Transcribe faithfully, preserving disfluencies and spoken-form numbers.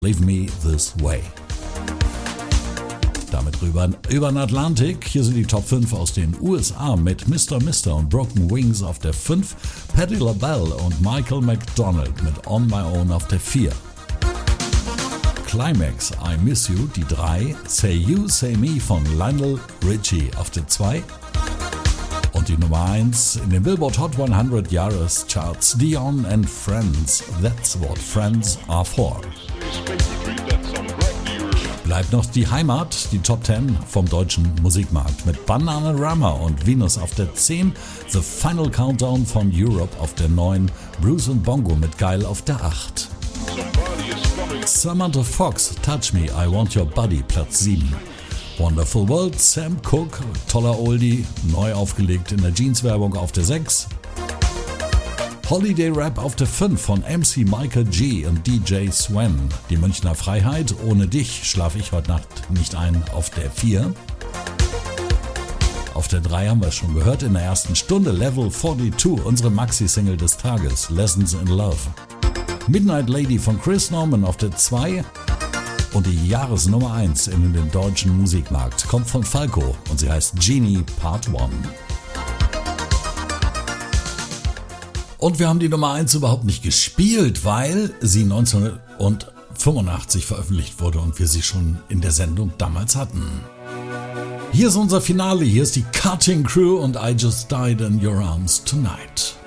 Leave Me This Way. Damit rüber über den Atlantik. Hier sind die Top fünf aus den U S A mit Mister Mister und Broken Wings auf der fünf, Patti LaBelle und Michael McDonald mit On My Own auf der vier. Climax, I Miss You, die drei, Say You, Say Me von Lionel Richie auf der zwei. Und die Nummer eins in den Billboard Hot hundert Jahrescharts, Dion and Friends, That's What Friends Are For. Bleibt noch die Heimat, die Top zehn vom deutschen Musikmarkt mit Bananarama und Venus auf der zehn, The Final Countdown von Europe auf der neun, Bruce und Bongo mit Geil auf der acht. Samantha Fox, Touch Me, I Want Your Body, Platz sieben. Wonderful World, Sam Cooke, toller Oldie, neu aufgelegt in der Jeans-Werbung auf der sechs. Holiday Rap auf der fünf von M C Michael G und D J Swen. Die Münchner Freiheit, ohne dich schlafe ich heute Nacht nicht ein auf der vier. Auf der drei haben wir es schon gehört in der ersten Stunde, Level zweiundvierzig, unsere Maxi-Single des Tages, Lessons in Love. Midnight Lady von Chris Norman auf der zwei und die Jahresnummer eins in den deutschen Musikmarkt kommt von Falco und sie heißt Genie Part eins. Und wir haben die Nummer eins überhaupt nicht gespielt, weil sie neunzehnhundertfünfundachtzig veröffentlicht wurde und wir sie schon in der Sendung damals hatten. Hier ist unser Finale, hier ist die Cutting Crew und I Just Died in Your Arms Tonight.